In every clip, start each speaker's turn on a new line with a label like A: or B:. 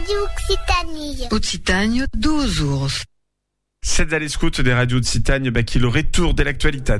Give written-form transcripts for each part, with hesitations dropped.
A: Radio Occitanie.
B: Occitanie, 12 jours.
C: C'est à l'escoute des radios de Citagne, qui le retour de l'actualité.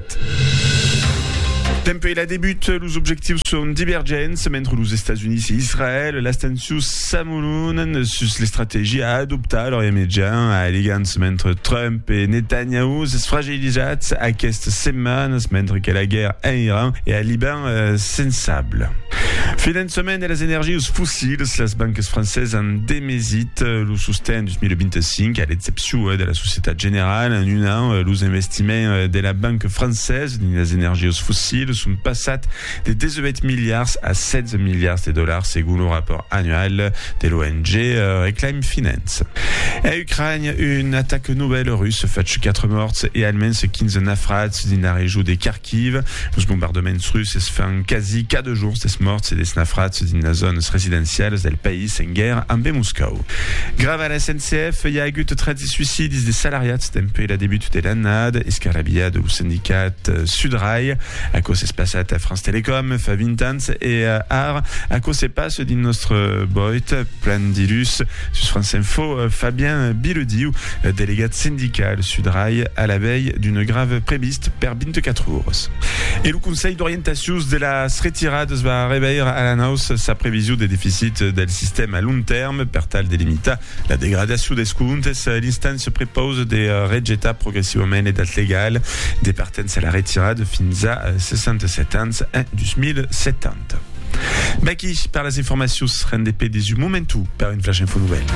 C: Tempo la débute, les objectifs sont divergents, mentre les États-Unis et Israël, l'Astensius Samoulounen, sur les stratégies à adopter leur immédiat, à l'égance mentre Trump et Netanyahu se fragilisent à cette semaine, mentre que la guerre en Iran et à Liban sensable. Fin de semaine de les énergies fossiles, les banques françaises en démésitent le soutien de 2025 à l'exception de la Société Générale. En un an, les investissements de la banque française dans les énergies fossiles sont passés de 18 milliards à 16 milliards de dollars, selon le rapport annuel de l'ONG Reclaim Finance. En Ukraine, une attaque nouvelle russe fait 4 morts et allemande 15 naufrats dans la région de Kharkiv. Les bombardements russes se font quasi 4 jours des morts et des naufrats dans la zone résidentielle du pays en guerre en Moscou. Grave à la SNCF, il y a eu 13 suicides des salariés depuis le début de l'année. Escarabia de syndicat Sudrail, à cause de passé à France Télécom, Favintans et Art, à cause de passe de notre boît, plan d'ilus, sur France Info, Fabien Bilediou, délégat syndical Sudrail, à la veille d'une grave préviste per 24 jours. Et le Conseil d'orientation de la retirade va réveiller à la hausse sa prévision des déficits du système à long terme, per tal délimita la dégradation des comptes. L'instance propose des rejetar progressivement les dates légales des partences à la retirade fins à 67 ans en 2070. Qui par les informations RNDP des momentu par une flash info nouvelle.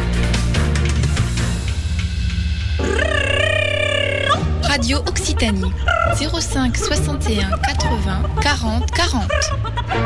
D: Radio Occitanie 05 61 80 40 40.